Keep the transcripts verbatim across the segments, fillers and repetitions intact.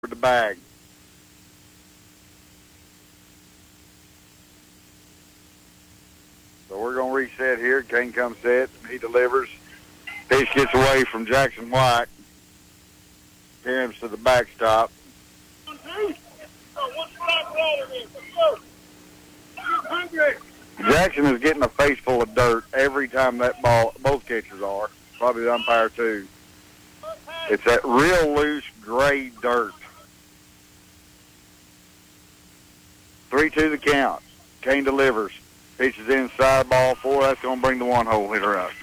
for the bag. So we're going to reset here. Kane comes set. He delivers. Pitch gets away from Jackson White. Carries to the backstop. Jackson is getting a face full of dirt every time that ball, both catchers are. Probably the umpire too. It's that real loose gray dirt. three two the count. Kane delivers. Pitches inside, ball four. That's going to bring the one-hole hitter up.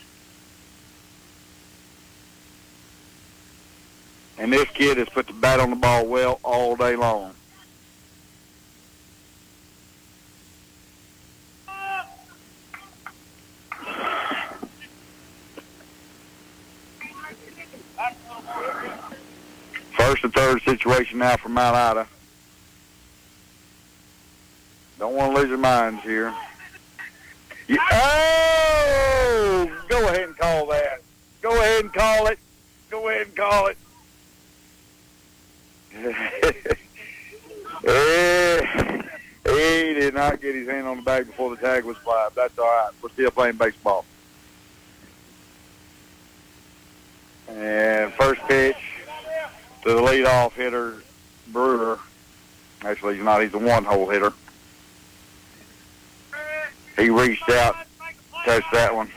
And this kid has put the bat on the ball well all day long. First and third situation now for Mount Ida. Don't want to lose your minds here. You, oh! Go ahead and call that. Go ahead and call it. Go ahead and call it. He did not get his hand on the bag before the tag was flagged. That's all right. We're still playing baseball. And first pitch to the leadoff hitter, Brewer. Actually, he's not. He's a one-hole hitter. He reached out, touched that one.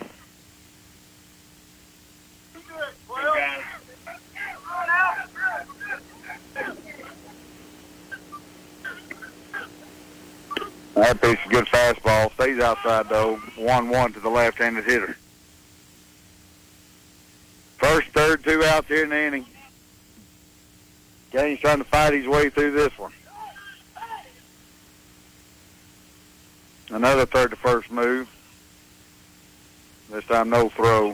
That pitch is a good fastball. Stays outside, though. one one to the left-handed hitter. First, third, two outs here in the inning. Gaines trying to fight his way through this one. Another third to first move. This time no throw.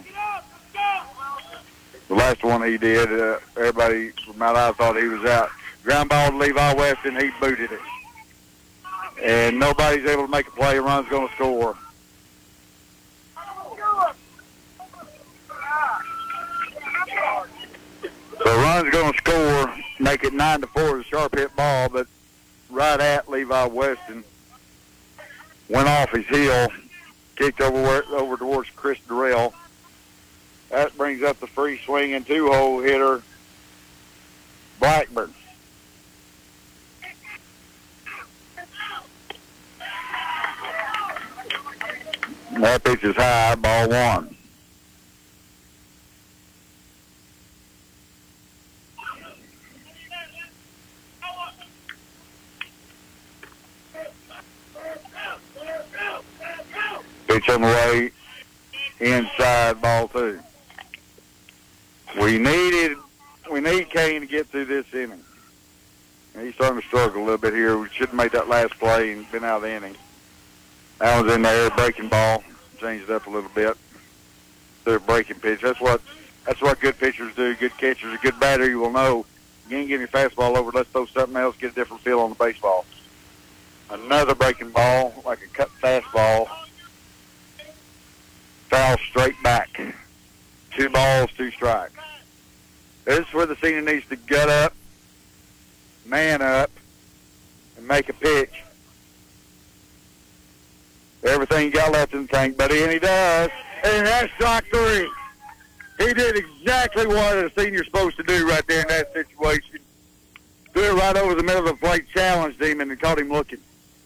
The last one he did, uh, everybody from Mount Ida thought he was out. Ground ball to Levi Weston, he booted it. And nobody's able to make a play. Run's going to score. So Run's going to score, make it nine to four. A sharp hit ball, but right at Levi Weston. Went off his heel, kicked over over towards Chris Durrell. That brings up the free swinging two-hole hitter, Blackburn. That pitch is high, ball one. Pitch on the way, inside, ball two. We needed, we need Kane to get through this inning. He's starting to struggle a little bit here. We should have made that last play and been out of the inning. That was in there, breaking ball. Changed it up a little bit. They're breaking pitch. That's what that's what good pitchers do. Good catchers, a good batter, you will know. You ain't getting your fastball over. Let's throw something else, get a different feel on the baseball. Another breaking ball, like a cut fastball. Foul straight back. Two balls, two strikes. This is where the senior needs to gut up, man up, and make a pitch. Everything he got left in the tank, buddy, and he does. And that's strike three. He did exactly what a senior's supposed to do right there in that situation. Threw it right over the middle of the plate, challenged him, and caught him looking.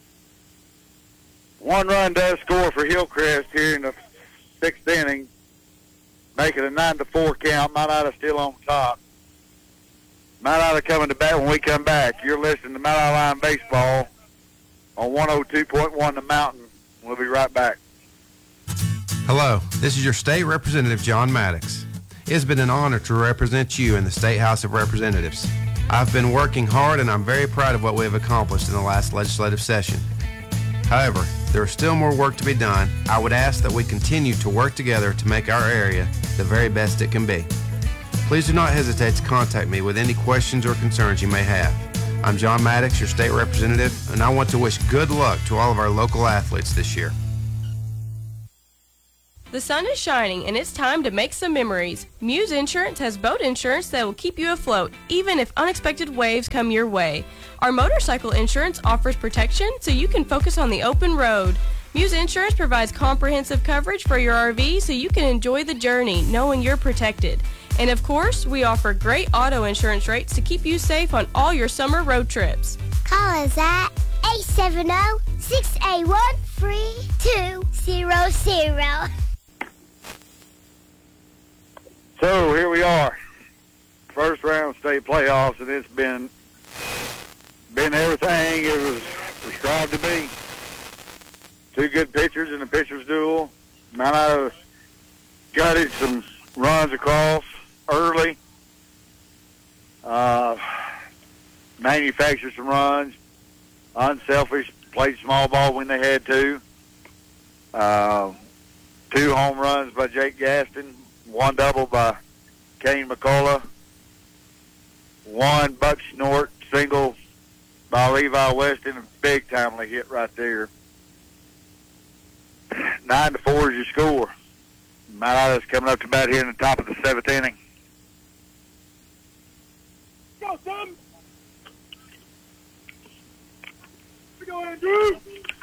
One run does score for Hillcrest here in the sixth inning, making a nine to four count. Mount Ida still on top. Mount Ida coming to bat when we come back. You're listening to Mount Ida Line Baseball on one oh two point one The Mountain. We'll be right back. Hello, this is your State Representative, John Maddox. It has been an honor to represent you in the State House of Representatives. I've been working hard and I'm very proud of what we have accomplished in the last legislative session. However, there is still more work to be done. I would ask that we continue to work together to make our area the very best it can be. Please do not hesitate to contact me with any questions or concerns you may have. I'm John Maddox, your state representative, and I want to wish good luck to all of our local athletes this year. The sun is shining and it's time to make some memories. Muse Insurance has boat insurance that will keep you afloat, even if unexpected waves come your way. Our motorcycle insurance offers protection so you can focus on the open road. Muse Insurance provides comprehensive coverage for your R V so you can enjoy the journey knowing you're protected. And of course, we offer great auto insurance rates to keep you safe on all your summer road trips. Call us at eight seven zero, six eight one, three two zero zero. So here we are, first round state playoffs, and it's been been everything it was prescribed to be. Two good pitchers in the pitcher's duel. Mount Ida gutted some runs across early, uh, manufactured some runs, unselfish, played small ball when they had to. Uh, two home runs by Jake Gaston. One double by Kane McCullough. One Buck Snort single by Levi Weston. A big timely hit right there. Nine to four is your score. Mount Ida's coming up to bat here in the top of the seventh inning. Go, son! We go, Andrew!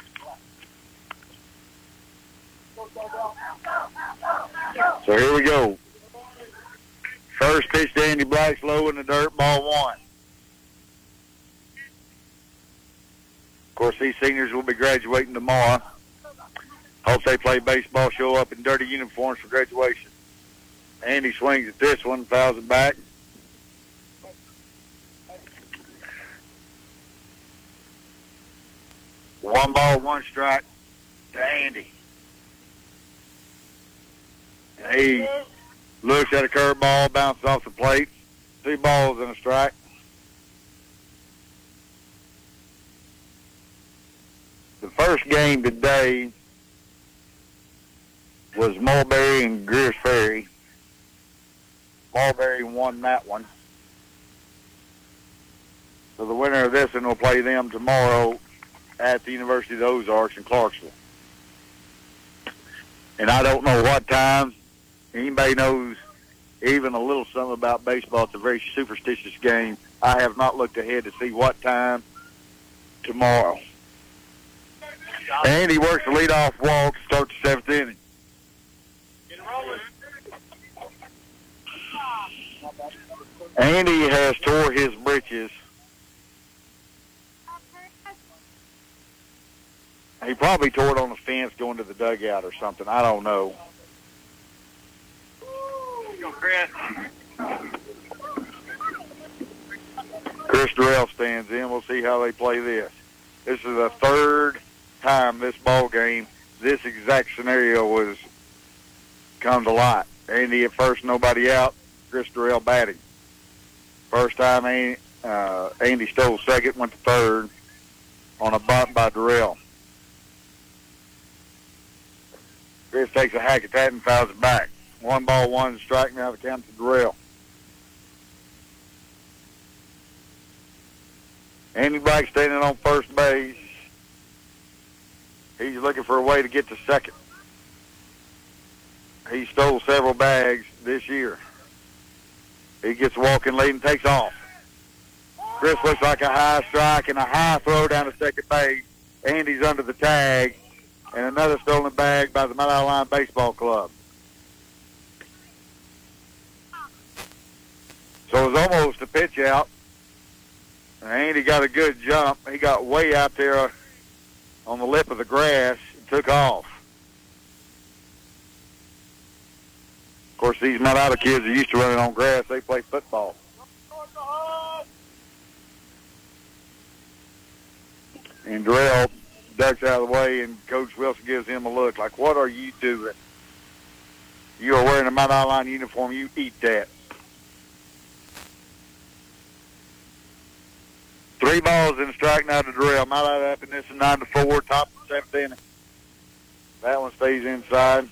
So here we go. First pitch to Andy Black's low in the dirt, ball one. Of course, these seniors will be graduating tomorrow. Hope they play baseball, show up in dirty uniforms for graduation. Andy swings at this one, fouls it back. One ball, one strike to Andy. He looks at a curveball, bounces off the plate. Two balls and a strike. The first game today was Mulberry and Greers Ferry. Mulberry won that one. So the winner of this one will play them tomorrow at the University of the Ozarks in Clarksville. And I don't know what time. Anybody knows even a little something about baseball, it's a very superstitious game. I have not looked ahead to see what time tomorrow. And he works the leadoff walk to start the seventh inning. Andy has tore his britches. He probably tore it on the fence going to the dugout or something. I don't know. Go, Chris. Chris Durrell stands in. We'll see how they play this. This is the third time this ball game, this exact scenario was come to light. Andy at first, nobody out. Chris Durrell batting. First time Andy, uh, Andy stole second, went to third on a bunt by Durrell. Chris takes a hack at that and fouls it back. One ball, one strike. Now the count to Durrell. Andy Black standing on first base. He's looking for a way to get to second. He stole several bags this year. He gets a walking lead and takes off. Chris looks like a high strike and a high throw down to second base. Andy's under the tag. And another stolen bag by the Mount Ida Line Baseball Club. So it was almost a pitch out. And Andy got a good jump. He got way out there on the lip of the grass and took off. Of course, these Mount Ida kids are used to running on grass. They play football. And Durrell ducks out of the way, and Coach Wilson gives him a look like, what are you doing? You are wearing a Mount Ida Line uniform. You eat that. Three balls and a strike now to Durrell. Mount Ida up in this is nine to four, top of the seventh inning. That one stays inside.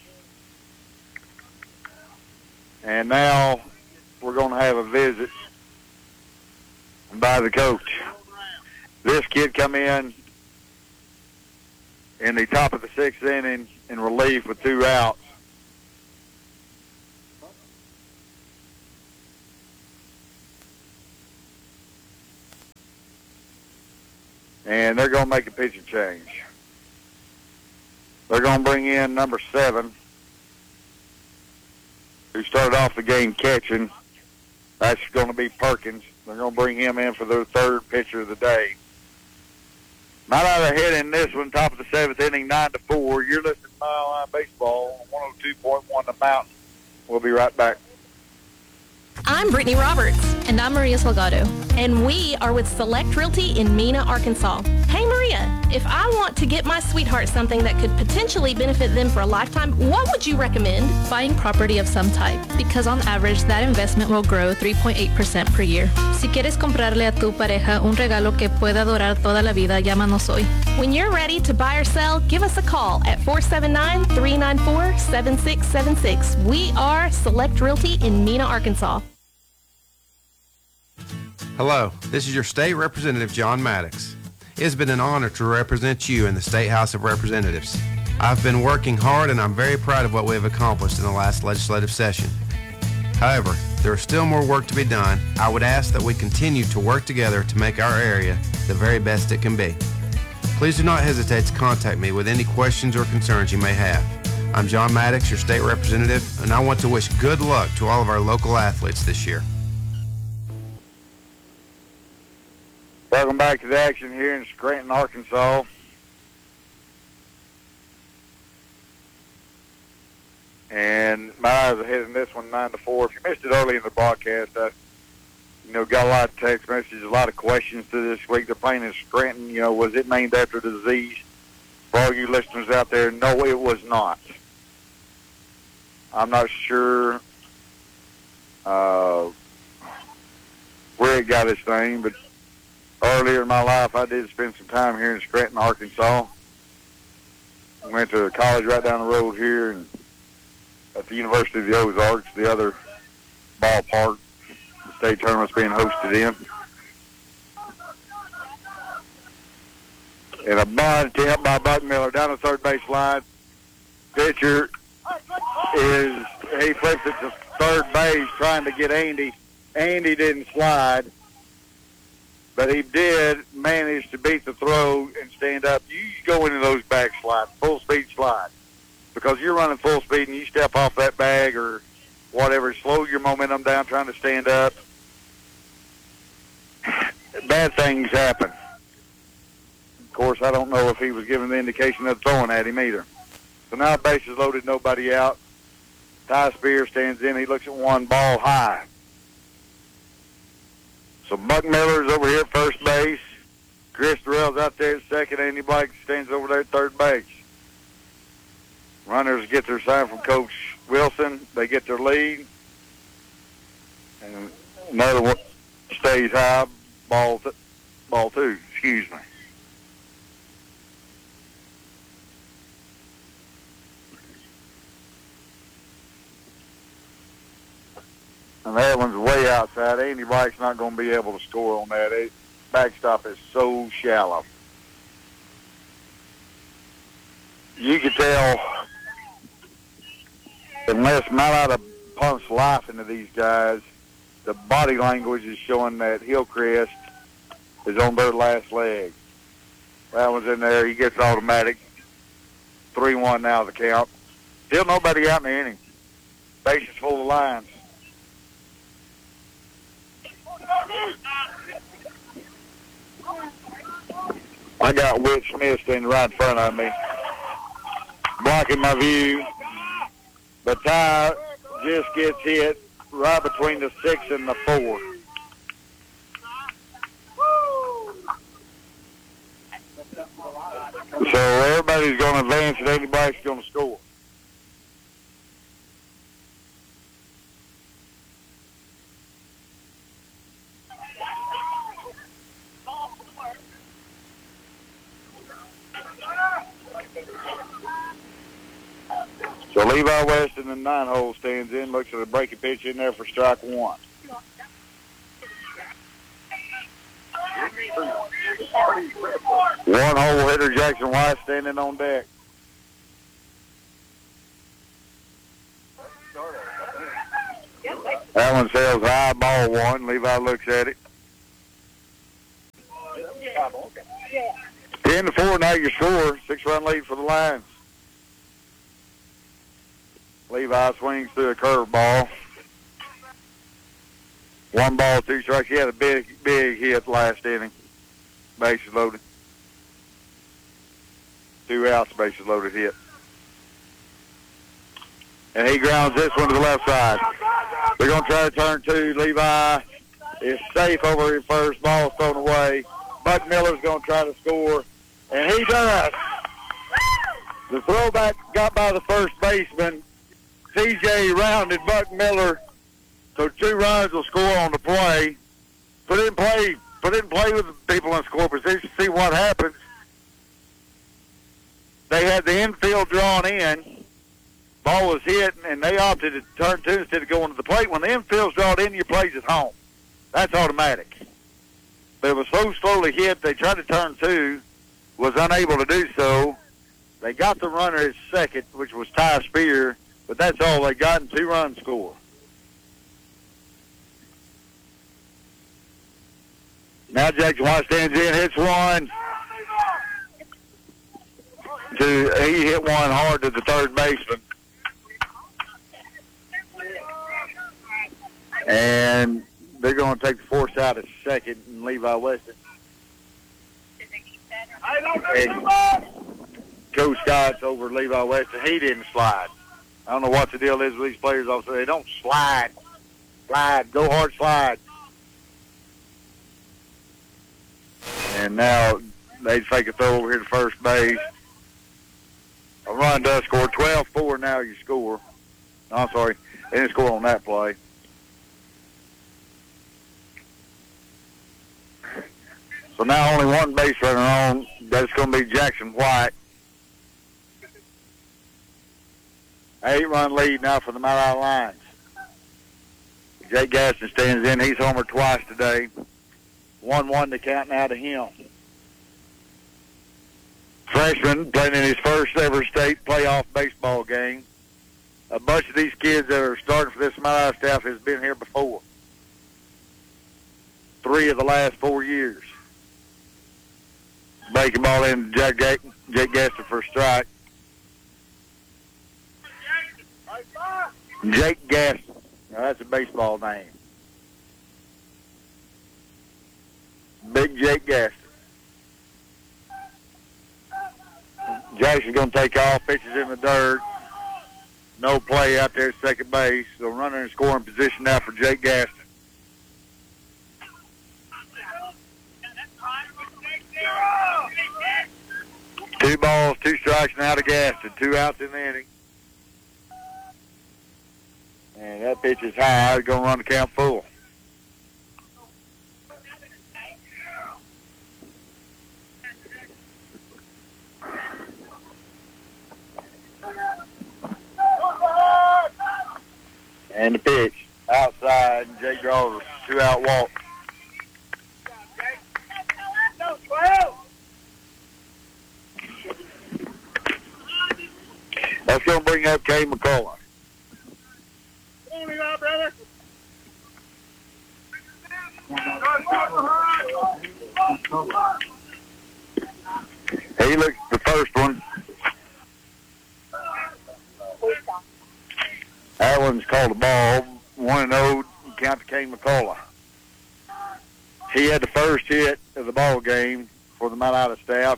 And now we're going to have a visit by the coach. This kid come in in the top of the sixth inning in relief with two outs. and they're going to make a pitching change. They're going to bring in number seven, who started off the game catching. That's going to be Perkins. They're going to bring him in for their third pitcher of the day. Not out of hit in this one, top of the seventh inning, nine to four. You're listening to Mile Line Baseball on one oh two point one The Mountain. We'll be right back. I'm Brittany Roberts. And I'm Maria Salgado. And we are with Select Realty in Mena, Arkansas. Hey, Maria, if I want to get my sweetheart something that could potentially benefit them for a lifetime, what would you recommend? Buying property of some type, because on average that investment will grow three point eight percent per year. Si quieres comprarle a tu pareja un regalo que pueda durar toda la vida, llámanos hoy. When you're ready to buy or sell, give us a call at four seven nine, three nine four, seven six seven six. We are Select Realty in Mena, Arkansas. Hello, this is your state representative, John Maddox. It has been an honor to represent you in the State House of Representatives. I've been working hard and I'm very proud of what we have accomplished in the last legislative session. However, there is still more work to be done. I would ask that we continue to work together to make our area the very best it can be. Please do not hesitate to contact me with any questions or concerns you may have. I'm John Maddox, your state representative, and I want to wish good luck to all of our local athletes this year. Welcome back to the action here in Scranton, Arkansas. And my eyes are hitting this one nine to four. If you missed it early in the broadcast, I, you know, got a lot of text messages, a lot of questions to this week. They're playing in Scranton. You know, was it named after the disease? For all you listeners out there, no, it was not. I'm not sure uh, where it got its name, but earlier in my life, I did spend some time here in Scranton, Arkansas. I went to college right down the road here and at the University of the Ozarks, the other ballpark the state tournament's being hosted in. And a bunt attempt by Buck Miller down the third base line. Pitcher is, he flips it to third base trying to get Andy. Andy didn't slide. But he did manage to beat the throw and stand up. You go into those back slides, full speed slide, because you're running full speed and you step off that bag or whatever, slow your momentum down trying to stand up. Bad things happen. Of course, I don't know if he was giving the indication of throwing at him either. So now bases loaded, nobody out. Ty Spear stands in. He looks at one ball high. So Buck Miller's over here at first base. Chris Durrell's out there at second. Andy Blake stands over there at third base. Runners get their sign from Coach Wilson. They get their lead. And another one stays high. Ball, th- ball two, excuse me. And that one's way outside. Andy Blake's not going to be able to score on that. It, backstop is so shallow. You can tell, unless Malata pumps life into these guys, the body language is showing that Hillcrest is on their last leg. That one's in there. He gets automatic. three one now the count. Still nobody out in the inning. Bases full of lines. I got Whit Smith standing right in front of me, blocking my view. But Ty just gets hit right between the six and the four. So everybody's going to advance and anybody's going to score. So Levi West in the nine hole stands in, looks at a breaking pitch in there for strike one. One hole hitter Jackson White standing on deck. That one sails high, ball one. Levi looks at it. Ten to four now your score. Six-run lead for the Lions. Levi swings through a curveball. One ball, two strikes. He had a big, big hit last inning. Bases loaded. Two outs, bases loaded hit. And he grounds this one to the left side. They're going to try to turn two. Levi is safe over his first. Ball thrown away. Buck Miller's going to try to score, and he does. The throwback got by the first baseman. T J rounded Buck Miller, so two runs will score on the play. Put it in play. Put it in play with the people in score position. See what happens. They had the infield drawn in. Ball was hit, and they opted to turn two instead of going to the plate. When the infield's drawn in, your play's at home. That's automatic. But it was so slowly hit, they tried to turn two, was unable to do so. They got the runner at second, which was Ty Spear, but that's all they got in two-run score. Now Jackson White stands in, hits one. To, he hit one hard to the third baseman. And they're going to take the force out at second and Levi Weston. And Coach Scott's over Levi Weston. He didn't slide. I don't know what the deal is with these players. Also, they don't slide. Slide. Go hard slide. And now they fake a throw over here to first base. A run does score. twelve four now you score. No, I'm sorry. They didn't score on that play. So now only one base runner on. That's going to be Jackson White. Eight-run lead now for the Mile High Lions. Jake Gaston stands in. He's homered twice today. one one to count now to him. Freshman playing in his first ever state playoff baseball game. A bunch of these kids that are starting for this Mile High staff has been here before. Three of the last four years. Breaking ball in Jake, Jake Gaston for a strike. Jake Gaston. Now that's a baseball name. Big Jake Gaston. Jackson's going to take off, pitches in the dirt. No play out there at second base. So runner in scoring position now for Jake Gaston. Two balls, two strikes now to Gaston. Two outs in the inning. And that pitch is high. Going to run the count full. And the pitch outside. Jake draws a two-out walk. That's going to bring up Kay McCullough. He looks at the first one. That one's called a ball. one and oh, count to Kay McCullough. He had the first hit of the ball game for the Mount Ida staff.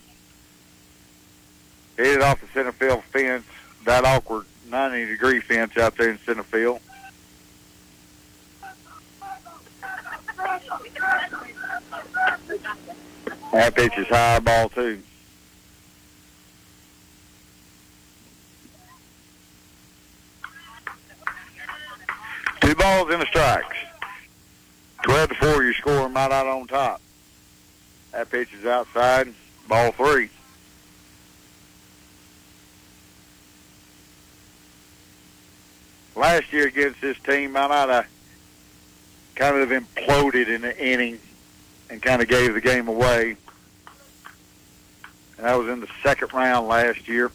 He hit it off the center field fence, that awkward ninety degree fence out there in center field. That pitch is high, ball two. Two balls and the strikes. twelve to four, your score, Mount Ida on top. That pitch is outside, ball three. Last year against this team, Mount Ida kind of imploded in the inning and kind of gave the game away. And that was in the second round last year.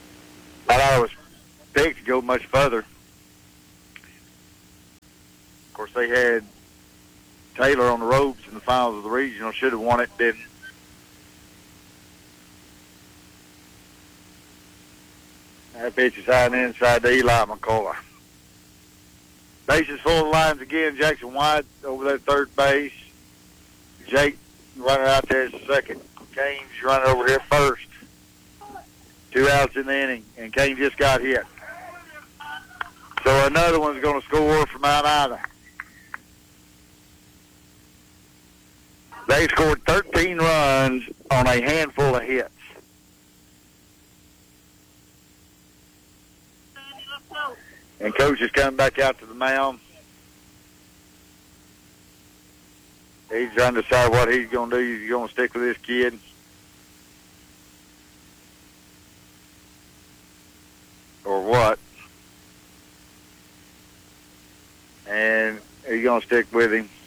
I thought it was big to go much further. Of course, they had Taylor on the ropes in the finals of the regional. Should have won it, didn't. That pitch is high and inside to Eli McCullough. Bases full of lines again. Jackson White over there third base. Jake running out there as second. Kane's running over here first. Two outs in the inning, and Kane just got hit. So another one's going to score for Mount Ida. They scored thirteen runs on a handful of hits. And Coach is coming back out to the mound. He's trying to decide what he's going to do. He's going to stick with this kid. Or what? And he's going to stick with him.